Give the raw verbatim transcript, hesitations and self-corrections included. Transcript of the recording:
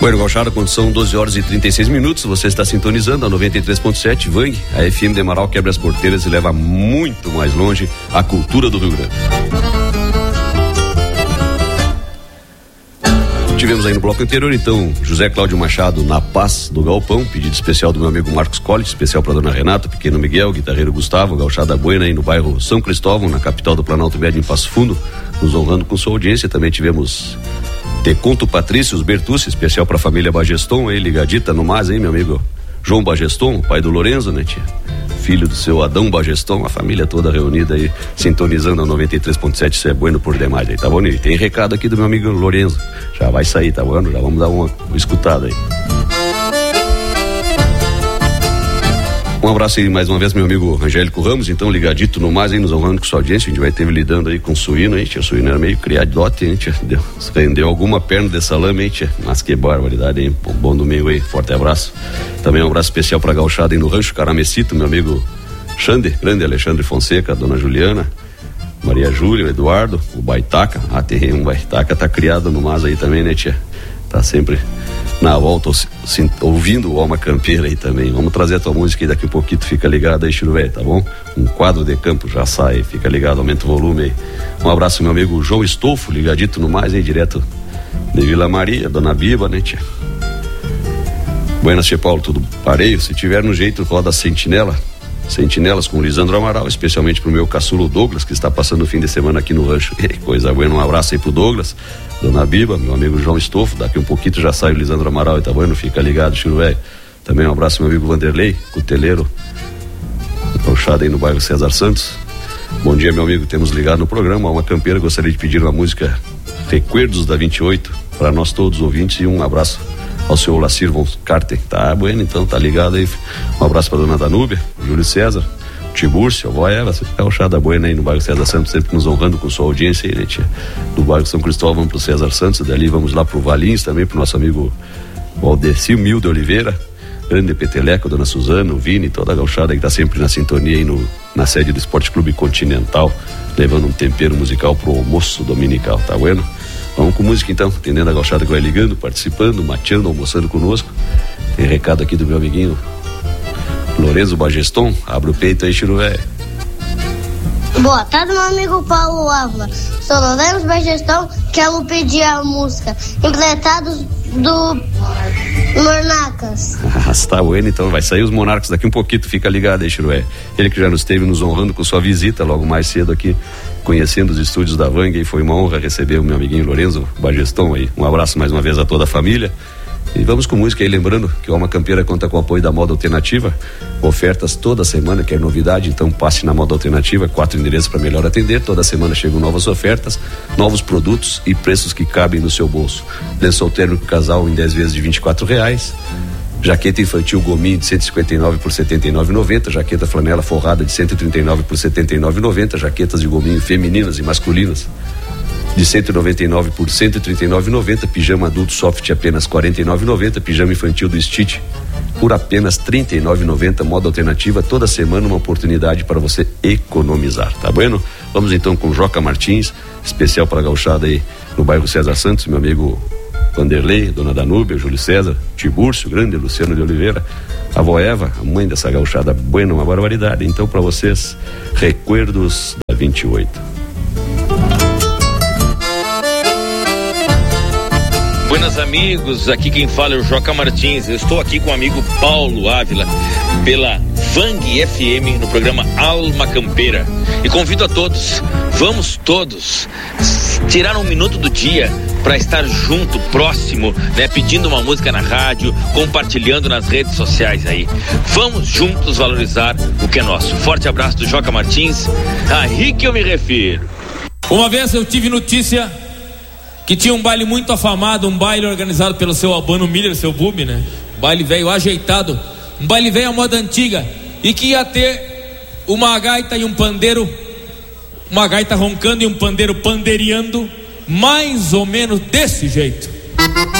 Bueno, Gauchada, quando são doze horas e trinta e seis minutos, você está sintonizando a noventa e três ponto sete Vang, a F M de Amaral, que abre as porteiras e leva muito mais longe a cultura do Rio Grande. Tivemos aí no bloco anterior, então, José Cláudio Machado, Na Paz do Galpão, pedido especial do meu amigo Marcos Colli, especial para dona Renata, Pequeno Miguel, guitarreiro Gustavo, Gauchada Buena aí no bairro São Cristóvão, na capital do Planalto Médio, em Passo Fundo, nos honrando com sua audiência. Também tivemos Deconto Patrício, os Bertucci, especial para a família Bageston, aí ligadita no mais aí, meu amigo João Bageston, pai do Lorenzo, né, tia? Filho do seu Adão Bageston, a família toda reunida aí, sintonizando a noventa e três ponto sete, isso é bueno por demais aí, tá bom? E tem recado aqui do meu amigo Lorenzo, já vai sair, tá bom? Já vamos dar uma, uma escutada aí. Um abraço aí mais uma vez, meu amigo Angélico Ramos, então ligadito no mais aí, nos honrando com sua audiência. A gente vai ter lidando aí com o suíno, hein, tia? O suíno era meio criadote, hein, tia? Deu, rendeu alguma perna de salame, hein, tia? Mas que barbaridade, hein? Bom, bom domingo aí, forte abraço. Também um abraço especial pra Gauchada aí no Rancho Caramecito, meu amigo Xande, grande Alexandre Fonseca, dona Juliana, Maria Júlia, o Eduardo, o Baitaca. Ah, tem um Baitaca, tá criado no mas aí também, né, tia? Tá sempre na volta, ouvindo o Alma Campeira aí também. Vamos trazer a tua música aí daqui a pouquinho, tu fica ligado aí, Chirué, tá bom? Um quadro de campo já sai, fica ligado, aumenta o volume aí. Um abraço, meu amigo João Estolfo, ligadito no mais aí, direto de Vila Maria, Dona Biba, né, tia? Buenas, tia Paulo, tudo pareio? Se tiver no jeito, roda Sentinela, Sentinelas com o Lisandro Amaral, especialmente pro meu caçulo Douglas, que está passando o fim de semana aqui no rancho. E, coisa boa, um abraço aí pro Douglas, Dona Biba, meu amigo João Estofo, daqui um pouquinho já sai o Lisandro Amaral, e tá bom? Fica ligado, Chiru Velho. Também um abraço meu amigo Vanderlei, cuteleiro, puxado aí no bairro César Santos. Bom dia, meu amigo, temos ligado no programa Uma Campeira. Gostaria de pedir uma música Recuerdos da vinte e oito para nós todos os ouvintes, e um abraço ao seu Lacir von Carter. Tá bueno, então, tá ligado aí. Um abraço pra dona Danúbia, Júlio César, Tibúrcio, a vó Eva, Gauchada Buena aí no bairro César Santos, sempre nos honrando com sua audiência aí, né, tia? Do bairro São Cristóvão vamos pro César Santos, dali vamos lá pro Valinhos também, pro nosso amigo Valdeci Mil de Oliveira, grande Peteleco, dona Suzana, o Vini, toda a gauchada que tá sempre na sintonia aí no, na sede do Esporte Clube Continental, levando um tempero musical pro almoço dominical, tá bueno? Vamos com música então, atendendo a gauchada que vai ligando, participando, mateando, almoçando conosco. Tem recado aqui do meu amiguinho Lorenzo Bageston. Abre o peito aí, Chiru Velho. Boa tarde, meu amigo Paulo Ávila. Sou Lorenzo Bageston, quero pedir a música Emprestados do Monarcas. Ah, tá bueno, então vai sair os Monarcas daqui um pouquinho, fica ligado aí, Chiru Velho. Ele que já nos esteve nos honrando com sua visita logo mais cedo aqui, conhecendo os estúdios da Vang, e foi uma honra receber o meu amiguinho Lorenzo Bageston aí. Um abraço mais uma vez a toda a família. E vamos com música aí, lembrando que o Alma Campeira conta com o apoio da Moda Alternativa, ofertas toda semana, que é novidade, então passe na Moda Alternativa, quatro endereços para melhor atender, toda semana chegam novas ofertas, novos produtos e preços que cabem no seu bolso. Lençol térmico casal em dez vezes de vinte e quatro reais, jaqueta infantil gominho de cento e cinquenta e nove por setenta e nove reais e noventa centavos, jaqueta flanela forrada de cento e trinta e nove por setenta e nove reais e noventa centavos, jaquetas de gominho femininas e masculinas de cento e noventa e nove por cento e trinta e nove reais e noventa centavos, pijama adulto soft apenas quarenta e nove reais e noventa centavos, pijama infantil do Stitch por apenas trinta e nove reais e noventa centavos, Moda Alternativa, toda semana uma oportunidade para você economizar, tá bueno? Vamos então com Joca Martins, especial para a gauchada aí no bairro César Santos, meu amigo Vanderlei, dona Danúbia, Júlio César, Tibúrcio, grande Luciano de Oliveira, a vó Eva, a mãe dessa gauchada buena, uma barbaridade. Então para vocês, Recuerdos da vinte e oito. Buenas amigos, aqui quem fala é o Joca Martins. Eu estou aqui com o amigo Paulo Ávila pela Vang F M no programa Alma Campeira, e convido a todos, vamos todos tirar um minuto do dia para estar junto, próximo, né, pedindo uma música na rádio, compartilhando nas redes sociais aí. Vamos juntos valorizar o que é nosso. Forte abraço do Joca Martins, aí que eu me refiro. Uma vez eu tive notícia que tinha um baile muito afamado, um baile organizado pelo seu Albano Miller, seu Bubi, né? Um baile velho ajeitado, um baile velho à moda antiga, e que ia ter uma gaita e um pandeiro, uma gaita roncando e um pandeiro pandeiriando, mais ou menos desse jeito.